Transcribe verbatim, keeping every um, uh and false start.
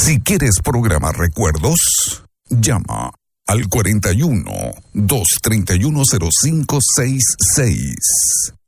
Si quieres programar recuerdos, llama al cuarenta y uno, doscientos treinta y uno, cero cinco sesenta y seis.